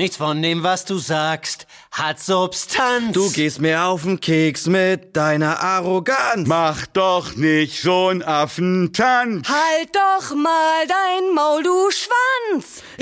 Nichts von dem, was du sagst, hat Substanz. Du gehst mir auf den Keks mit deiner Arroganz. Mach doch nicht so'n Affentanz. Halt doch mal dein Maul, du Schwanz!